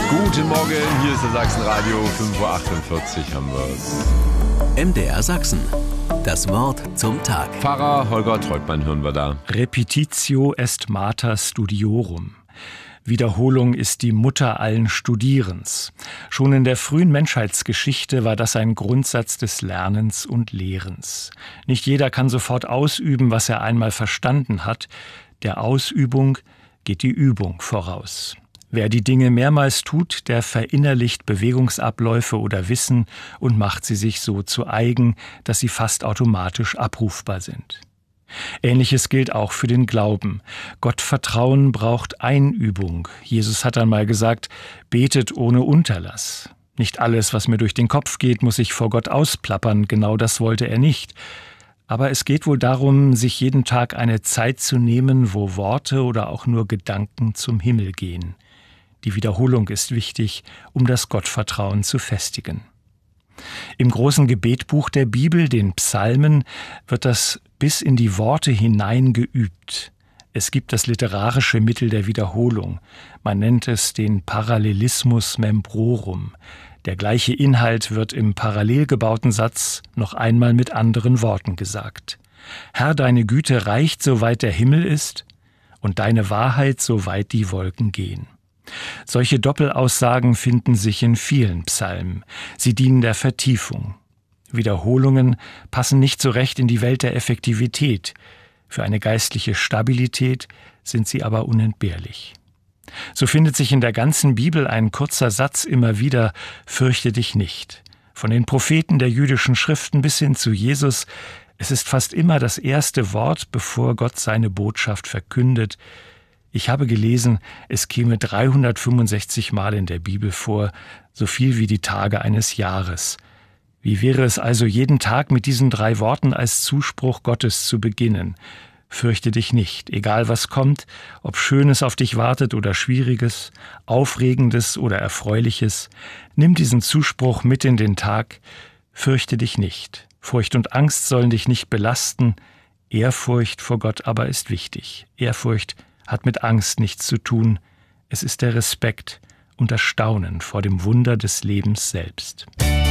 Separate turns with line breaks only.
Guten Morgen, hier ist der Sachsenradio, 5:48 Uhr haben wir's.
MDR Sachsen. Das Wort zum Tag.
Pfarrer Holger Treutmann hören wir da.
Repetitio est mater studiorum. Wiederholung ist die Mutter allen Studierens. Schon in der frühen Menschheitsgeschichte war das ein Grundsatz des Lernens und Lehrens. Nicht jeder kann sofort ausüben, was er einmal verstanden hat. Der Ausübung geht die Übung voraus. Wer die Dinge mehrmals tut, der verinnerlicht Bewegungsabläufe oder Wissen und macht sie sich so zu eigen, dass sie fast automatisch abrufbar sind. Ähnliches gilt auch für den Glauben. Gottvertrauen braucht Einübung. Jesus hat einmal gesagt, betet ohne Unterlass. Nicht alles, was mir durch den Kopf geht, muss ich vor Gott ausplappern. Genau das wollte er nicht. Aber es geht wohl darum, sich jeden Tag eine Zeit zu nehmen, wo Worte oder auch nur Gedanken zum Himmel gehen. Die Wiederholung ist wichtig, um das Gottvertrauen zu festigen. Im großen Gebetbuch der Bibel, den Psalmen, wird das bis in die Worte hinein geübt. Es gibt das literarische Mittel der Wiederholung. Man nennt es den Parallelismus membrorum. Der gleiche Inhalt wird im parallel gebauten Satz noch einmal mit anderen Worten gesagt. Herr, deine Güte reicht, soweit der Himmel ist, und deine Wahrheit, soweit die Wolken gehen. Solche Doppelaussagen finden sich in vielen Psalmen. Sie dienen der Vertiefung. Wiederholungen passen nicht so recht in die Welt der Effektivität. Für eine geistliche Stabilität sind sie aber unentbehrlich. So findet sich in der ganzen Bibel ein kurzer Satz immer wieder: Fürchte dich nicht. Von den Propheten der jüdischen Schriften bis hin zu Jesus, es ist fast immer das erste Wort, bevor Gott seine Botschaft verkündet. Ich habe gelesen, es käme 365 Mal in der Bibel vor, so viel wie die Tage eines Jahres. Wie wäre es also, jeden Tag mit diesen 3 Worten als Zuspruch Gottes zu beginnen? Fürchte dich nicht, egal was kommt, ob Schönes auf dich wartet oder Schwieriges, Aufregendes oder Erfreuliches. Nimm diesen Zuspruch mit in den Tag. Fürchte dich nicht. Furcht und Angst sollen dich nicht belasten. Ehrfurcht vor Gott aber ist wichtig. Ehrfurcht hat mit Angst nichts zu tun. Es ist der Respekt und das Staunen vor dem Wunder des Lebens selbst.